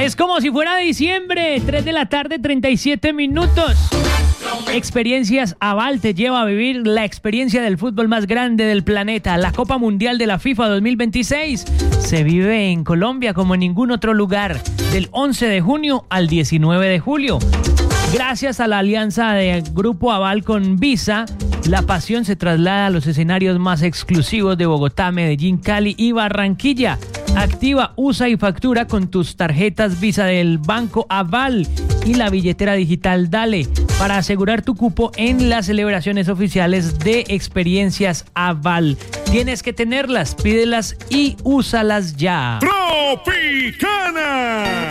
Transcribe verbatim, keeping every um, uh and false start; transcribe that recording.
Es como si fuera diciembre, tres de la tarde, treinta y siete minutos. Experiencias Aval te lleva a vivir la experiencia del fútbol más grande del planeta, la Copa Mundial de la FIFA dos mil veintiséis. Se vive en Colombia como en ningún otro lugar, del once de junio al diecinueve de julio. Gracias a la alianza de Grupo Aval con Visa, la pasión se traslada a los escenarios más exclusivos de Bogotá, Medellín, Cali y Barranquilla. Activa, usa y factura con tus tarjetas Visa del Banco Aval y la billetera digital Dale para asegurar tu cupo en las celebraciones oficiales de Experiencias Aval. Tienes que tenerlas, pídelas y úsalas ya. Tropicana.